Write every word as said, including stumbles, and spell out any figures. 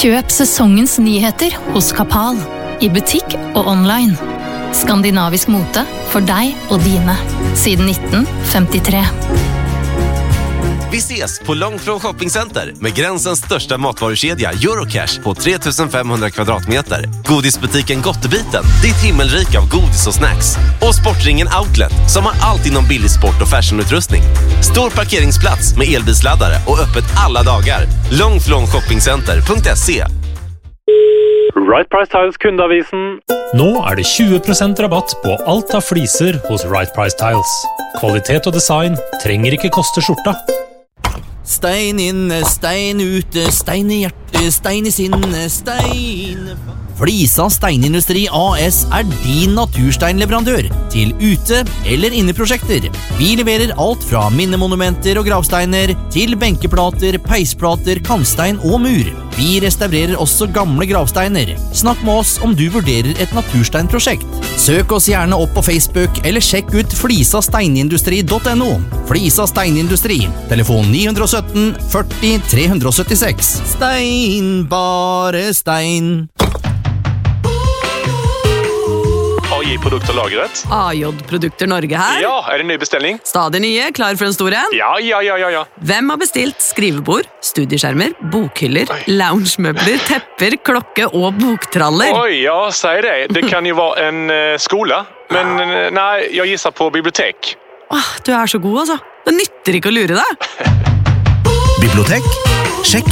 Kjøp sesongens nyheter hos Kapal, i butikk og online. Skandinavisk mote for deg og dine, siden nitten femtiotre. Vi ses på Långflon shoppingcenter med gränsens största matvarukedja Eurocash på tre tusen fem hundra kvadratmeter. Godisbutiken Gottebiten, ditt himmelrik av godis och snacks. Och Sportringen Outlet som har allt inom billig sport och fashionutrustning. Stor parkeringsplats med elbilsladdare och öppet alla dagar. långflon shoppingcenter punkt se. Right Price Tiles kundeavisen. Nå er det tjue prosent rabatt på alt av fliser hos Right Price Tiles. Kvalitet og design trenger ikke koste skjorta. Stein inne, stein ute, stein i hjerte, stein i sinne, stein... Flisa Steinindustri A S er din natursteinleverandør til ute- eller inneprosjekter. Vi leverer alt fra minnemonumenter og gravsteiner til benkeplater, peisplater, kantstein og mur. Vi restaurerer også gamle gravsteiner. Snakk med oss om du vurderer et natursteinprosjekt. Søk oss gjerne opp på Facebook eller sjekk ut flisa steinindustri punktum no. Flisa Steinindustri, telefon ni sytten førti tre syttiseks. Stein, bare stein. A J-produkter lagret. A J-produkter Norge her. Ja, er det ny bestelling? Stadig nye, klar for en stor en. Ja, ja, ja, ja, ja. Hvem har bestilt skrivebord, studieskjermer, bokhyller, loungemøbler, tepper, klokke og boktraller? Oi, ja, sier det. Det kan jo være en uh, skole, men uh, nei, jeg gisser på bibliotek. Åh, du er så god, altså. Det nytter ikke å lure deg. Bibliotek? Sjekk